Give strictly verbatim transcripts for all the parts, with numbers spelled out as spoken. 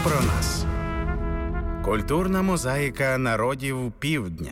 про нас. Культурна мозаїка народів Півдня.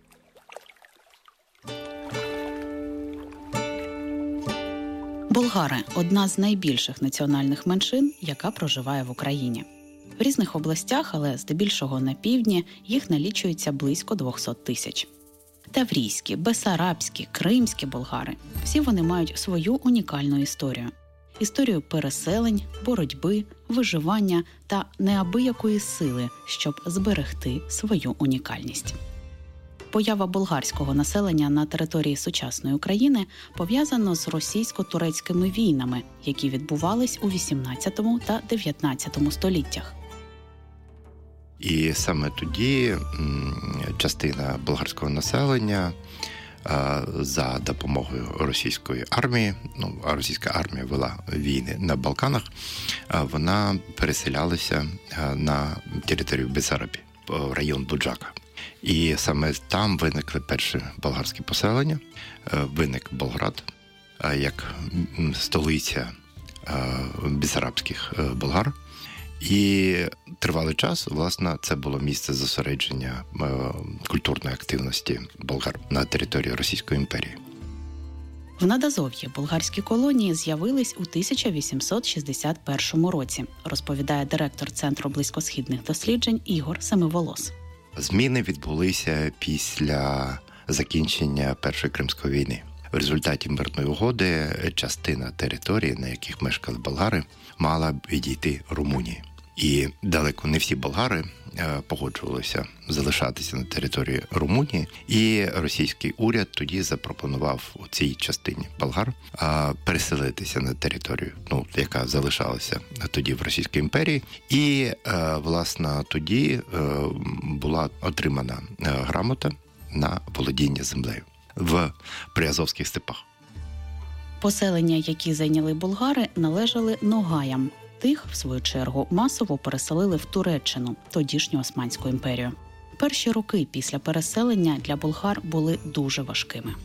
Болгари – одна з найбільших національних меншин, яка проживає в Україні. В різних областях, але здебільшого на півдні, їх налічується близько двісті тисяч. Таврійські, бесарабські, кримські болгари – всі вони мають свою унікальну історію. Історію переселень, боротьби, виживання та неабиякої сили, щоб зберегти свою унікальність. Поява болгарського населення на території сучасної України пов'язана з російсько-турецькими війнами, які відбувались у вісімнадцятому та дев'ятнадцятому століттях. І саме тоді частина болгарського населення за допомогою російської армії, ну, а російська армія вела війни на Балканах, вона переселялася на територію Бессарабії, в район Буджака. І саме там виникли перші болгарські поселення, виник Болград як столиця бессарабських болгар. І тривалий час, власне, це було місце зосередження культурної активності болгар на території Російської імперії. В Надазов'ї болгарські колонії з'явились у тисяча вісімсот шістдесят першому році, розповідає директор Центру близькосхідних досліджень Ігор Семиволос. Зміни відбулися після закінчення Першої Кримської війни. В результаті мирної угоди частина території, на яких мешкали болгари, мала відійти Румунії. І далеко не всі болгари погоджувалися залишатися на території Румунії. І російський уряд тоді запропонував у цій частині болгар переселитися на територію, ну, яка залишалася тоді в Російській імперії. І, власне, тоді була отримана грамота на володіння землею в Приазовських степах. Поселення, які зайняли болгари, належали ногаям. Тих, в свою чергу, масово переселили в Туреччину, тодішню Османську імперію. Перші роки після переселення для болгар були дуже важкими.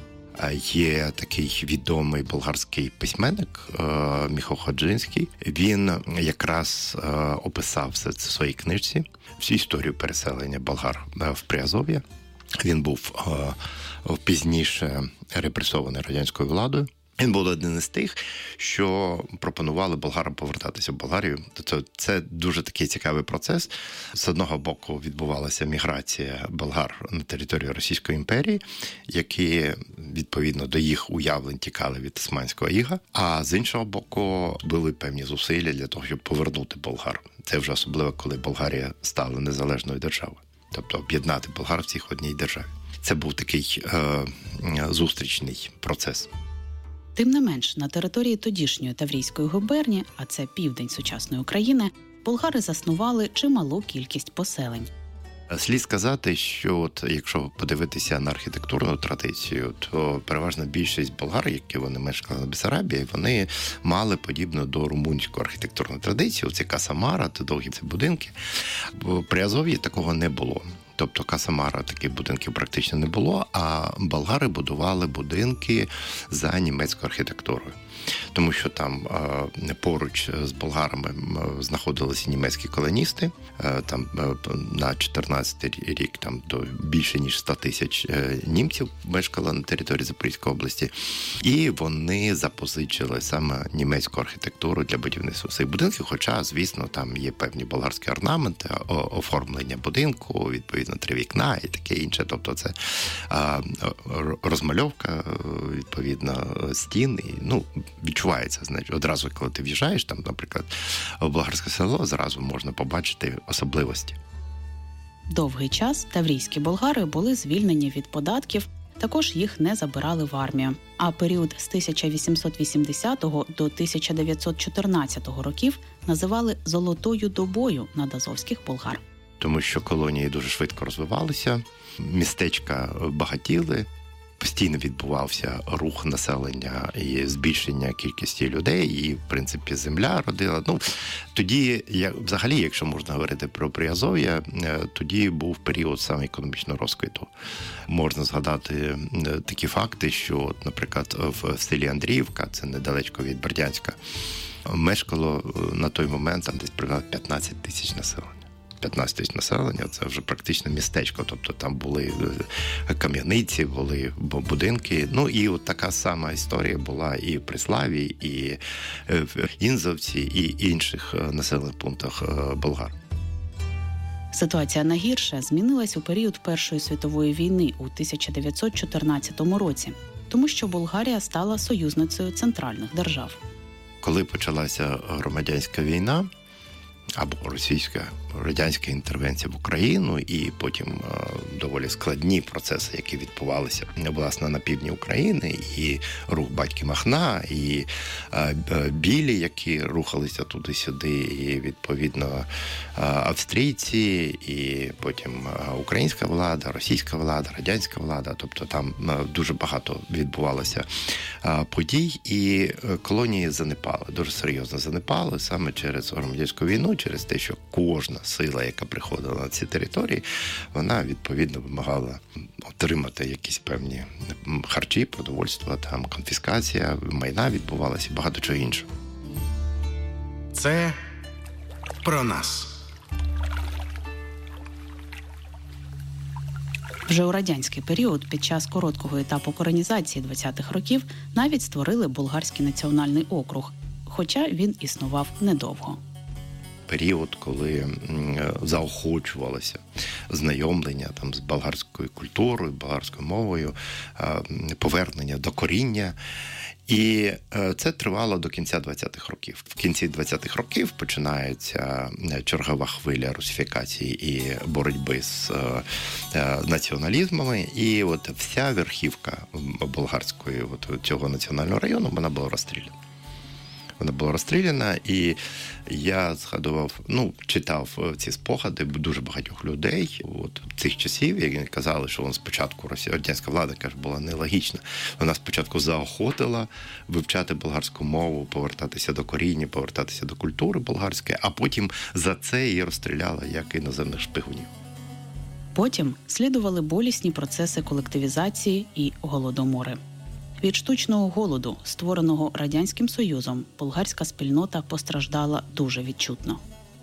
Є такий відомий болгарський письменник Міхо Ходжинський. Він якраз описав все це в своїй книжці, всю історію переселення болгар в Приазов'я. Він був пізніше репресований радянською владою. Він був один із тих, що пропонували болгарам повертатися в Болгарію. Тобто це дуже такий цікавий процес. З одного боку відбувалася міграція болгар на територію Російської імперії, які, відповідно до їх уявлень, тікали від османського іга. А з іншого боку, були певні зусилля для того, щоб повернути болгар. Це вже особливо, коли Болгарія стала незалежною державою. Тобто об'єднати болгар всіх в одній державі. Це був такий е, зустрічний процес. Тим не менш, на території тодішньої Таврійської губернії, а це південь сучасної України, болгари заснували чималу кількість поселень. Слід сказати, що от, якщо подивитися на архітектурну традицію, то переважна більшість болгар, які вони мешкали на Бессарабії, вони мали подібну до румунської архітектурної традиції. Оці касамара, то довгі ці будинки. В Приазов'ї такого не було. Тобто касамара, таких будинків практично не було, а болгари будували будинки за німецькою архітектурою. Тому що там е, поруч з болгарами знаходилися німецькі колоністи. Е, там е, на чотирнадцятий рік там до більше ніж сто тисяч е, німців мешкало на території Запорізької області. І вони запозичили саме німецьку архітектуру для будівництва цих будинків. Хоча, звісно, там є певні болгарські орнаменти, оформлення будинку, відповідно, три вікна і таке інше. Тобто це е, розмальовка, відповідно, стін. І, ну, відчувається, значить, одразу, коли ти в'їжджаєш, там, наприклад, в болгарське село, зразу можна побачити особливості. Довгий час таврійські болгари були звільнені від податків, також їх не забирали в армію. А період з тисяча вісімсот вісімдесятого до тисяча дев'ятсот чотирнадцятого років називали «золотою добою» надазовських болгар. Тому що колонії дуже швидко розвивалися, містечка багатіли, постійно відбувався рух населення і збільшення кількості людей, і, в принципі, земля родила. Ну, тоді, як, взагалі, якщо можна говорити про Приазов'я, тоді був період саме економічного розквіту. Можна згадати такі факти, що, наприклад, в селі Андріївка, це недалечко від Бердянська, мешкало на той момент там десь приблизно п'ятнадцять тисяч населення. п'ятнадцять тисяч населення, це вже практично містечко, тобто там були кам'яниці, були будинки. Ну і от така сама історія була і в Приславі, і в Інзовці, і інших населених пунктах болгар. Ситуація на гірше змінилась у період Першої світової війни у тисяча дев'ятсот чотирнадцятому році, тому що Болгарія стала союзницею центральних держав. Коли почалася громадянська війна, або російська, радянська інтервенція в Україну, і потім е, доволі складні процеси, які відбувалися, власне, на півдні України, і рух батьки Махна, і е, білі, які рухалися туди-сюди, і, відповідно, е, австрійці, і потім е, українська влада, російська влада, радянська влада, тобто там е, дуже багато відбувалося е, подій, і колонії занепали, дуже серйозно занепали, саме через громадянську війну, через те, що кожна сила, яка приходила на ці території, вона, відповідно, вимагала отримати якісь певні харчі, продовольство, там, конфіскація, майна відбувалася і багато чого іншого. Це про нас. Вже у радянський період, під час короткого етапу коренізації двадцятих років, навіть створили Болгарський національний округ, хоча він існував недовго. Період, коли заохочувалося знайомлення там з болгарською культурою, болгарською мовою, повернення до коріння. І це тривало до кінця двадцятих років. В кінці двадцятих років починається чергова хвиля русифікації і боротьби з націоналізмами. І от вся верхівка болгарської от цього національного району, вона була розстріляна. Вона була розстріляна, і я згадував, ну, читав ці спогади дуже багатьох людей от цих часів, які казали, що вона спочатку, радянська влада, каже, була нелогічна. Вона спочатку заохотила вивчати болгарську мову, повертатися до коріння, повертатися до культури болгарської, а потім за це її розстріляла як іноземних шпигунів. Потім слідували болісні процеси колективізації і голодомори. Від штучного голоду, створеного Радянським Союзом, болгарська спільнота постраждала дуже відчутно.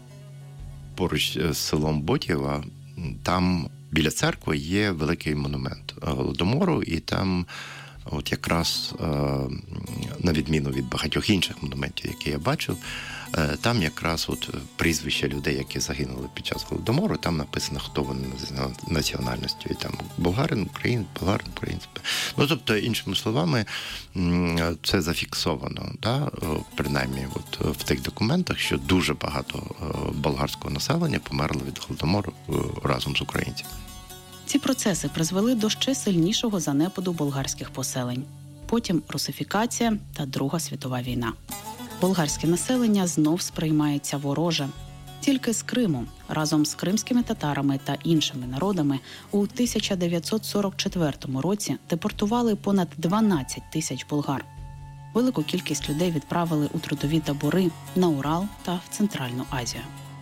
Поруч з селом Ботєва, там біля церкви є великий монумент Голодомору, і там от якраз, на відміну від багатьох інших монументів, які я бачив, там якраз от прізвища людей, які загинули під час Голодомору, там написано, хто вони за національністю. І там болгарин, українець, болгарин, українець. Ну, тобто, іншими словами, це зафіксовано, да? Принаймні от в тих документах, що дуже багато болгарського населення померло від Голодомору разом з українцями. Ці процеси призвели до ще сильнішого занепаду болгарських поселень. Потім русифікація та Друга світова війна. Болгарське населення знов сприймається вороже. Тільки з Криму, разом з кримськими татарами та іншими народами, у тисяча дев'ятсот сорок четвертому році депортували понад дванадцять тисяч болгар. Велику кількість людей відправили у трудові табори на Урал та в Центральну Азію.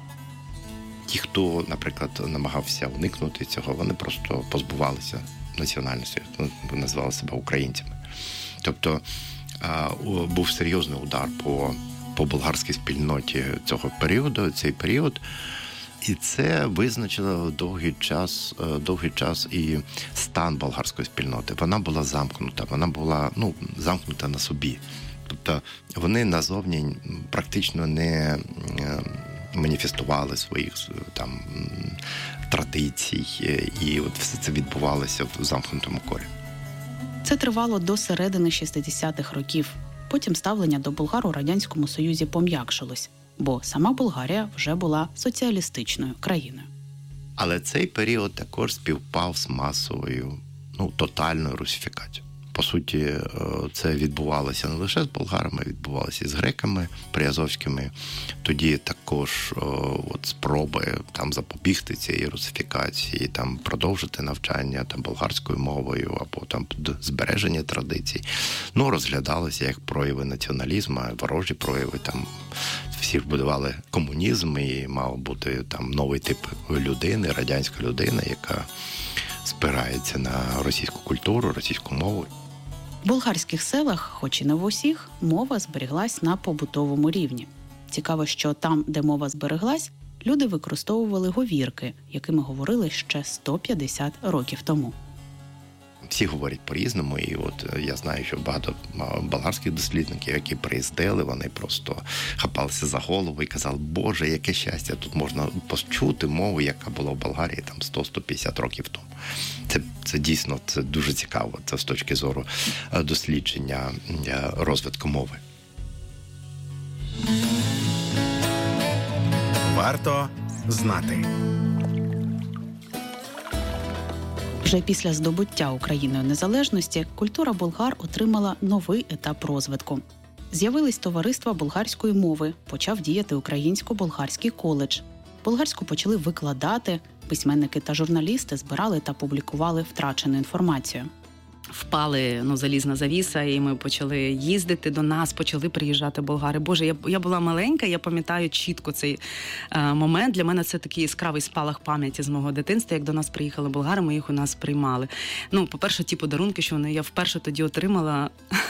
Ті, хто, наприклад, намагався уникнути цього, вони просто позбувалися національності, назвали себе українцями. Тобто був серйозний удар по, по болгарській спільноті цього періоду, цей період, і це визначило довгий час, довгий час і стан болгарської спільноти. Вона була замкнута, вона була, ну, замкнута на собі. Тобто вони назовні практично не маніфестували своїх там традицій, і от все це відбувалося в замкнутому колі. Це тривало до середини шістдесятих років. Потім ставлення до болгар у Радянському Союзі пом'якшилось, бо сама Болгарія вже була соціалістичною країною. Але цей період також співпав з масовою, ну, тотальною русифікацією. По суті, це відбувалося не лише з болгарами, відбувалося і з греками приазовськими. Тоді також от, спроби там запобігти цієї русифікації, там продовжити навчання там болгарською мовою або там збереження традицій, ну, розглядалися як прояви націоналізму, ворожі прояви. Там всі будували комунізм, і мав бути там новий тип людини, радянська людина, яка спирається на російську культуру, російську мову. В болгарських селах, хоч і не в усіх, мова зберіглась на побутовому рівні. Цікаво, що там, де мова збереглась, люди використовували говірки, якими говорили ще сто п'ятдесят років тому. Всі говорять по-різному, і от я знаю, що багато болгарських дослідників, які приїздили, вони просто хапалися за голову і казали, Боже, яке щастя, тут можна почути мову, яка була в Болгарії там сто - сто п'ятдесят років тому. Це, це дійсно це дуже цікаво, це з точки зору дослідження розвитку мови. Варто знати. Вже після здобуття Україною незалежності культура болгар отримала новий етап розвитку. З'явились товариства болгарської мови, почав діяти Українсько-болгарський коледж. Болгарську почали викладати, письменники та журналісти збирали та публікували втрачену інформацію. Впали, ну, залізна завіса, і ми почали їздити до нас, почали приїжджати болгари. Боже, я, я була маленька, я пам'ятаю чітко цей е, момент. Для мене це такий яскравий спалах пам'яті з мого дитинства, як до нас приїхали болгари, ми їх у нас приймали. Ну, по-перше, ті подарунки, що вони, я вперше тоді отримала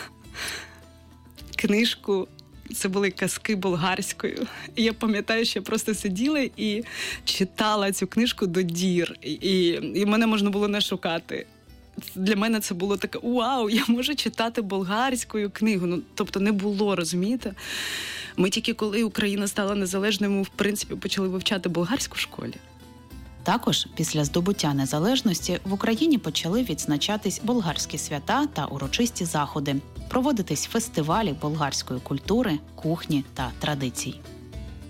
книжку. Це були казки болгарською. І я пам'ятаю, що я просто сиділа і читала цю книжку до дір. І, і, і мене можна було не шукати. Для мене це було таке, вау, я можу читати болгарською книгу. Ну, тобто не було, розумієте? Ми тільки коли Україна стала незалежною, ми, в принципі, почали вивчати болгарську в школі. Також після здобуття незалежності в Україні почали відзначатись болгарські свята та урочисті заходи, проводитись фестивалі болгарської культури, кухні та традицій.